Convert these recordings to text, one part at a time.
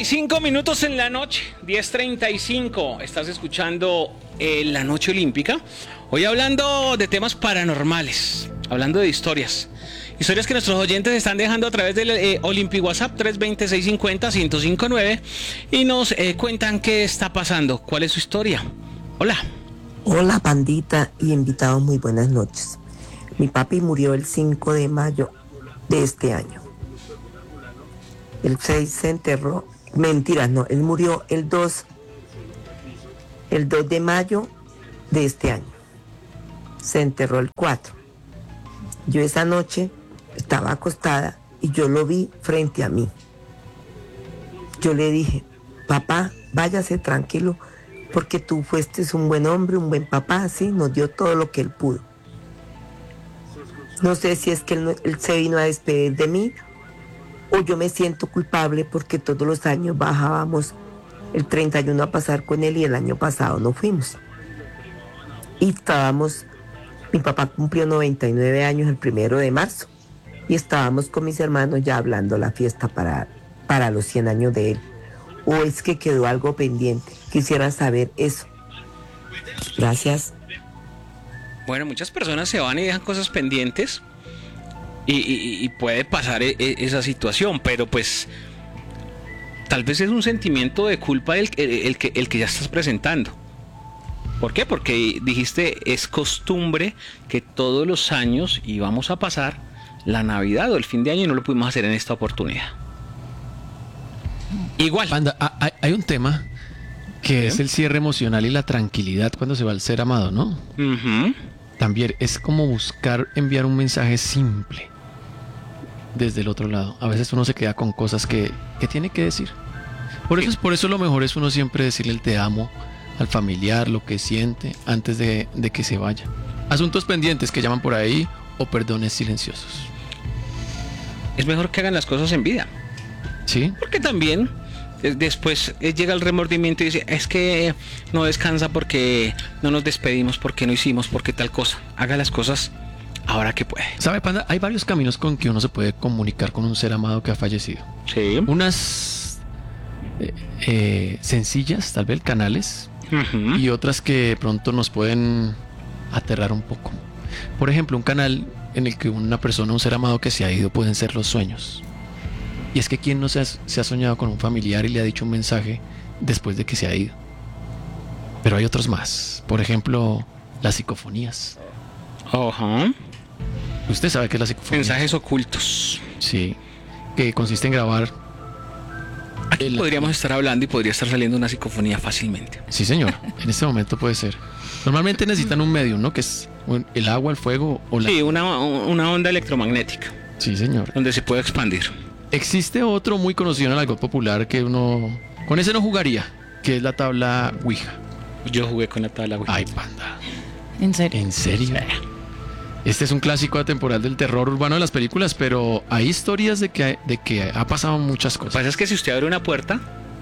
10:35 en la noche, 10:35. Estás escuchando La Noche Olímpica. Hoy hablando de temas paranormales, hablando de historias. Historias que nuestros oyentes están dejando a través del Olympi WhatsApp 320-650-1059 y nos cuentan qué está pasando, cuál es su historia. Hola. Hola, pandita y invitados, muy buenas noches. Mi papi murió el 5 de mayo de este año. El 6 se enterró, mentiras, no, él murió el 2 de mayo de este año. Se enterró el 4. Yo esa noche estaba acostada y yo lo vi frente a mí. Yo le dije, papá, váyase tranquilo, porque tú fuiste un buen hombre, un buen papá, sí, nos dio todo lo que él pudo. No sé si es que él se vino a despedir de mí o yo me siento culpable porque todos los años bajábamos el 31 a pasar con él y el año pasado no fuimos. Y mi papá cumplió 99 años el 1 de marzo y estábamos con mis hermanos ya hablando la fiesta para los 100 años de él. ¿O es que quedó algo pendiente? Quisiera saber eso. Gracias. Bueno, muchas personas se van y dejan cosas pendientes y puede pasar esa situación, pero pues tal vez es un sentimiento de culpa el que ya estás presentando. ¿Por qué? Porque dijiste, es costumbre que todos los años íbamos a pasar la Navidad o el fin de año y no lo pudimos hacer en esta oportunidad. Igual. Panda, hay un tema que es el cierre emocional y la tranquilidad cuando se va al ser amado, ¿no? Uh-huh. También es como buscar enviar un mensaje simple desde el otro lado. A veces uno se queda con cosas que tiene que decir. Por eso lo mejor es uno siempre decirle el te amo al familiar, lo que siente antes de que se vaya. Asuntos pendientes que llaman por ahí o perdones silenciosos. Es mejor que hagan las cosas en vida. Sí. Porque también después llega el remordimiento y dice, es que no descansa porque no nos despedimos, porque no hicimos, porque tal cosa. Haga las cosas ahora que puede. ¿Sabe, Panda? Hay varios caminos con que uno se puede comunicar con un ser amado que ha fallecido. Sí. Unas sencillas, tal vez canales, Uh-huh. y otras que de pronto nos pueden aterrar un poco. Por ejemplo, un canal en el que una persona, un ser amado que se ha ido, pueden ser los sueños. Y es que ¿quién no se ha soñado con un familiar y le ha dicho un mensaje después de que se ha ido? Pero hay otros más. Por ejemplo, las psicofonías. Uh-huh. Usted sabe qué es la psicofonía. Mensajes ocultos. Sí. Que consiste en grabar. Aquí podríamos estar hablando y podría estar saliendo una psicofonía fácilmente. Sí, señor. En este momento puede ser. Normalmente necesitan un medio, ¿no? Que es el agua, el fuego o la... Sí, una onda electromagnética. Sí, señor. Donde se puede expandir. Existe otro muy conocido en el argot popular que uno... Con ese no jugaría, que es la tabla Ouija. Yo jugué con la tabla Ouija. Ay, Panda. ¿En serio? ¿En serio? Este es un clásico atemporal del terror urbano de las películas, pero hay historias de que ha pasado muchas Lo que cosas. pasa es que si usted abre una puerta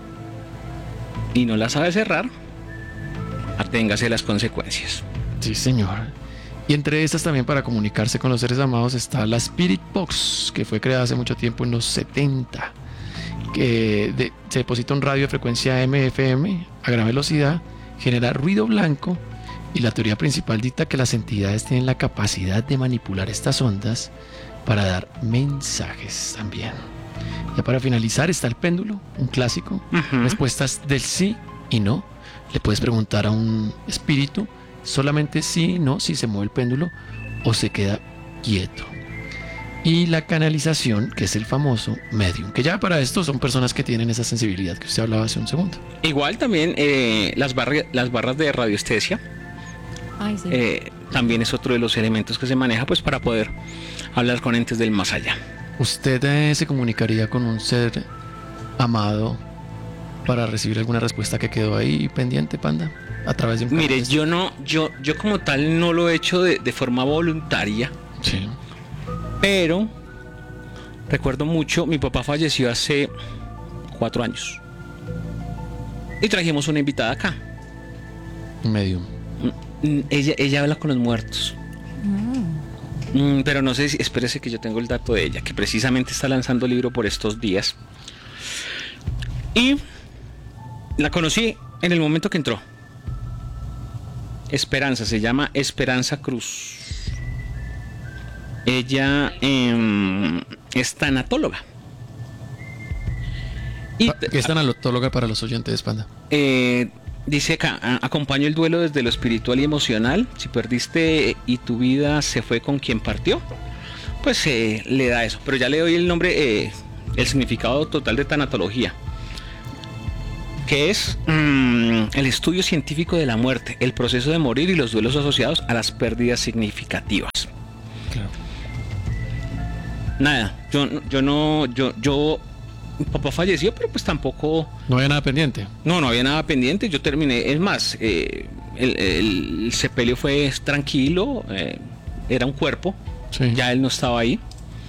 y no la sabe cerrar, aténgase las consecuencias. Sí, señor. Y entre estas también para comunicarse con los seres amados está la Spirit Box, que fue creada hace mucho tiempo en los 70, que se deposita un radio de frecuencia AM/FM a gran velocidad, genera ruido blanco y la teoría principal dicta que las entidades tienen la capacidad de manipular estas ondas para dar mensajes también. Ya para finalizar está el péndulo, un clásico, Uh-huh. respuestas del sí y no. Le puedes preguntar a un espíritu solamente sí, no, si se mueve el péndulo o se queda quieto. Y la canalización, que es el famoso medium, que ya para esto son personas que tienen esa sensibilidad que usted hablaba hace un segundo. Igual también las barras de radiestesia. Ay, sí. También es otro de los elementos que se maneja pues para poder hablar con entes del más allá. ¿Usted se comunicaría con un ser amado para recibir alguna respuesta que quedó ahí pendiente, Panda? A través de un Mire, canal? yo como tal no lo he hecho de forma voluntaria, Sí. pero recuerdo mucho, mi papá falleció hace 4 años y trajimos una invitada acá. Un medium. Ella habla con los muertos. Pero no sé si, espérese que yo tengo el dato de ella, que precisamente está lanzando libro por estos días. Y la conocí en el momento que entró. Esperanza, se llama Esperanza Cruz. Ella es tanatóloga. Y ¿Qué es tanatóloga para los oyentes, Panda? dice acá, acompaño el duelo desde lo espiritual y emocional. Si perdiste y tu vida se fue con quien partió, pues le da eso. Pero ya le doy el nombre, el significado total de tanatología, que es el estudio científico de la muerte, el proceso de morir y los duelos asociados a las pérdidas significativas. Claro. Nada, mi papá falleció, pero pues tampoco... No había nada pendiente. No había nada pendiente, yo terminé, es más, el sepelio fue tranquilo, era un cuerpo, Sí. ya él no estaba ahí.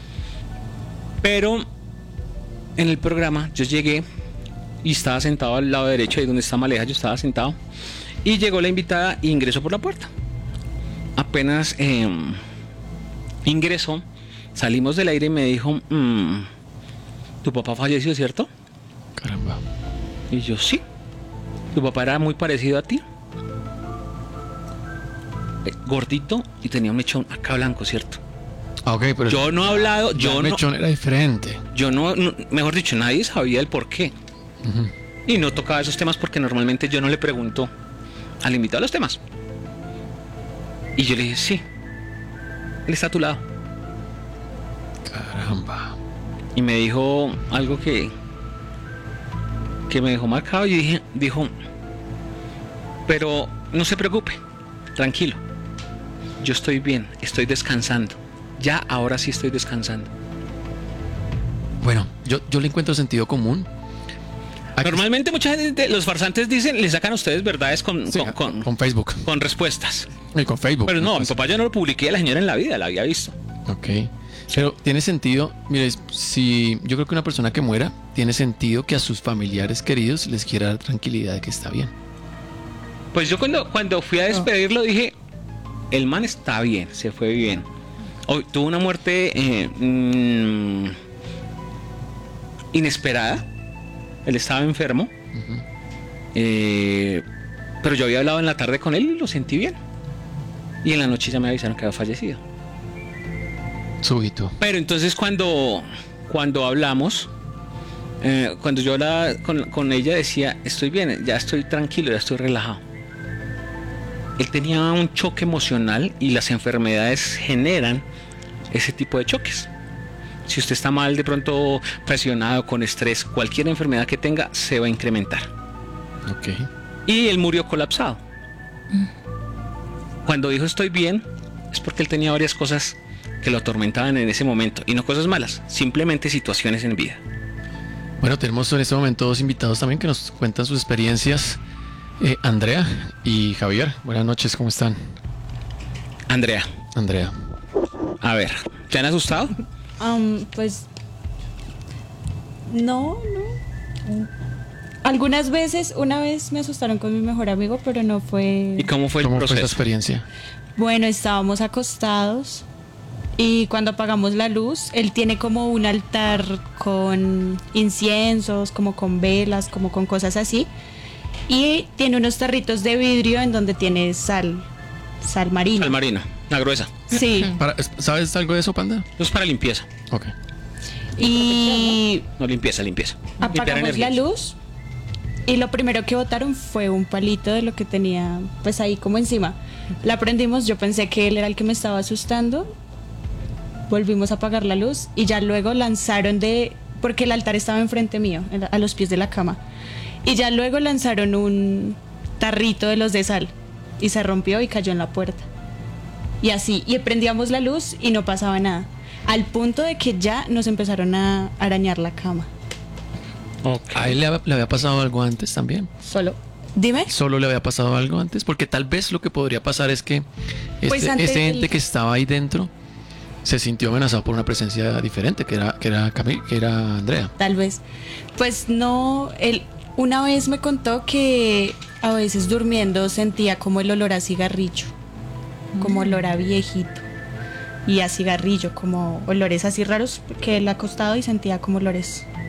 Pero en el programa yo llegué y estaba sentado al lado derecho, ahí donde está Maleja, yo estaba sentado, y llegó la invitada e ingresó por la puerta. Apenas ingresó, salimos del aire y me dijo, tu papá falleció, ¿cierto? Caramba. Y yo, sí. Tu papá era muy parecido a ti. Gordito y tenía un mechón acá blanco, ¿cierto? Ah, ok, pero Yo no he hablado, el mechón era diferente. mejor dicho, nadie sabía el por qué. Ujú. Y no tocaba esos temas porque normalmente yo no le pregunto al invitado los temas. Y yo le dije, sí, él está a tu lado. Caramba. Y me dijo algo que me dejó marcado y dijo, pero no se preocupe, tranquilo, yo estoy bien, estoy descansando. Ya, ahora sí estoy descansando. Bueno, yo le encuentro sentido común. Aquí- Normalmente mucha gente, los farsantes dicen, le sacan a ustedes verdades Sí, con Facebook. con respuestas. Y con Facebook. Pero no, mi Pues, papá yo no lo publiqué, a la señora en la vida la había visto. Ok. Pero tiene sentido, mire, si yo creo que una persona que muera, tiene sentido que a sus familiares queridos les quiera dar tranquilidad de que está bien. Pues yo cuando fui a despedirlo dije, el man está bien, se fue bien. Hoy tuvo una muerte inesperada. Él estaba enfermo. Pero yo había hablado en la tarde con él y lo sentí bien. Y en la noche ya me avisaron que había fallecido. Súbito. Pero entonces cuando hablamos, cuando yo hablaba con ella decía, estoy bien, ya estoy tranquilo, ya estoy relajado. Él tenía un choque emocional y las enfermedades generan ese tipo de choques. Si usted está mal, de pronto presionado, con estrés, cualquier enfermedad que tenga se va a incrementar. Ok. Y él murió colapsado. Cuando dijo estoy bien, es porque él tenía varias cosas que lo atormentaban en ese momento. Y no cosas malas, simplemente situaciones en vida. Bueno, tenemos en este momento dos invitados también que nos cuentan sus experiencias. Andrea y Javier. Buenas noches, ¿cómo están? Andrea, Andrea. a ver, ¿te han asustado? Pues no. Algunas veces, una vez me asustaron con mi mejor amigo, pero no fue... ¿Y cómo fue el ¿Cómo fue esa proceso? experiencia? Bueno, estábamos acostados y cuando apagamos la luz, él tiene como un altar con inciensos, como con velas, como con cosas así. Y tiene unos tarritos de vidrio en donde tiene sal marina. Al marino, la gruesa. Sí. ¿Sabes algo de eso, Panda? Eso es para limpieza. Ok. Y No, limpieza. Limpiar apagamos la energías. luz y lo primero que botaron fue un palito de lo que tenía pues ahí como encima. La prendimos, yo pensé que él era el que me estaba asustando. Volvimos a apagar la luz y ya luego lanzaron porque el altar estaba enfrente mío, a los pies de la cama. Y ya luego lanzaron un tarrito de los de sal y se rompió y cayó en la puerta. Y así, y prendíamos la luz y no pasaba nada. Al punto de que ya nos empezaron a arañar la cama. ¿A él le había pasado algo antes también? Solo. Dime. ¿Solo le había pasado algo antes? Porque tal vez lo que podría pasar es que Pues antes este del- ente que estaba ahí dentro se sintió amenazado por una presencia diferente, que era Andrea. Tal vez. Pues no, él una vez me contó que a veces durmiendo sentía como el olor a cigarrillo, como olor a viejito y a cigarrillo, como olores así raros, que él acostado y sentía como olores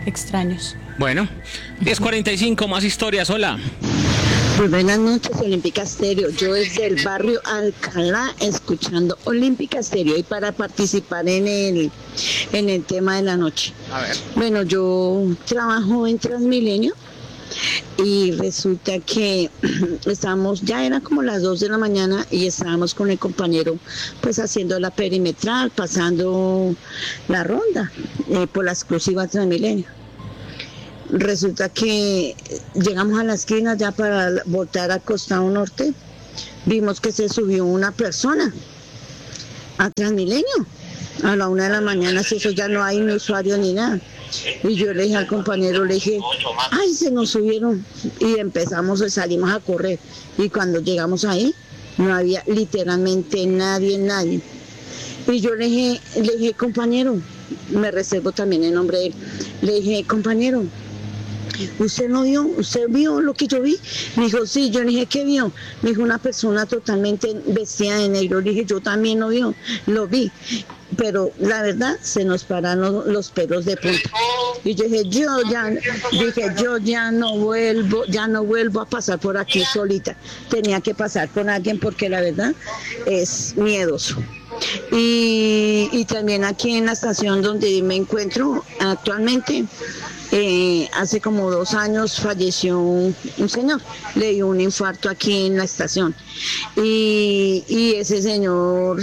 extraños. Bueno, 10:45, más historias, hola. Pues buenas noches, Olímpica Estéreo. Yo desde el barrio Alcalá escuchando Olímpica Estéreo y para participar en el tema de la noche. A ver. Bueno, yo trabajo en Transmilenio y resulta que ya eran como las 2 de la mañana y estábamos con el compañero pues haciendo la perimetral, pasando la ronda por la exclusiva Transmilenio. Resulta que llegamos a la esquina ya para voltar al costado norte, vimos que se subió una persona a Transmilenio a la 1 de la mañana, si eso ya no hay ni usuario ni nada. Y yo le dije al compañero, le dije, ay, se nos subieron. Y salimos a correr. Y cuando llegamos ahí, no había literalmente nadie. Y yo le dije, compañero, me reservo también el nombre de él. Le dije, compañero, ¿usted no vio? ¿Usted vio lo que yo vi? Me dijo, sí. Yo le dije, ¿qué vio? Me dijo, una persona totalmente vestida de negro. Le dije, yo también lo vi. Pero la verdad, se nos pararon los pelos de punta. Y yo dije, yo ya no vuelvo a pasar por aquí solita. Tenía que pasar con alguien porque la verdad es miedoso. Y también aquí en la estación donde me encuentro actualmente, hace como 2 años falleció un señor, le dio un infarto aquí en la estación y ese señor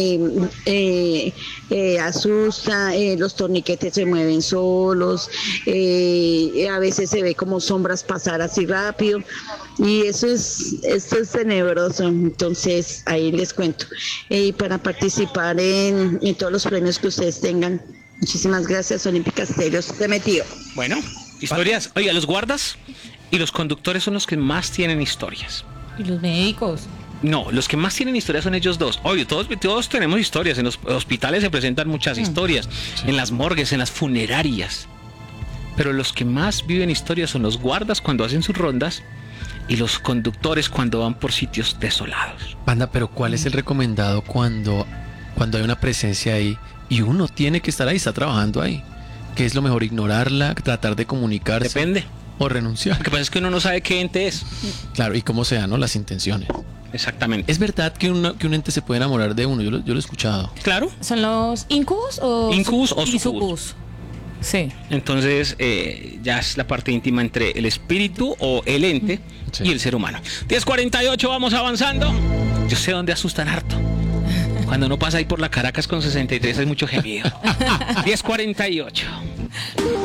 asusta, los torniquetes se mueven solos, a veces se ve como sombras pasar así rápido y esto es tenebroso. Entonces ahí les cuento, para participar en todos los premios que ustedes tengan. Muchísimas gracias, Olímpica Estéreo. Te metió. Bueno, historias. Oiga, los guardas y los conductores son los que más tienen historias. ¿Y los médicos? No, los que más tienen historias son ellos dos. Obvio, todos tenemos historias. En los hospitales se presentan muchas historias. Sí. En las morgues, en las funerarias. Pero los que más viven historias son los guardas cuando hacen sus rondas y los conductores cuando van por sitios desolados. Banda, pero ¿cuál es el recomendado cuando hay una presencia ahí y uno tiene que estar ahí, está trabajando ahí? ¿Qué es lo mejor? ¿Ignorarla, tratar de comunicarse? Depende. ¿O renunciar? Lo que pasa es que uno no sabe qué ente es. Claro, y cómo se dan, ¿no?, las intenciones. Exactamente. ¿Es verdad que un ente se puede enamorar de uno? Yo lo he escuchado. Claro. ¿Son los incubus o sucubus? Sí. Entonces ya es la parte íntima entre el espíritu o el ente y el ser humano. 10:48, vamos avanzando. Yo sé dónde asustan harto. Cuando uno pasa ahí por la Caracas con 63 hay mucho gemido. 10:48.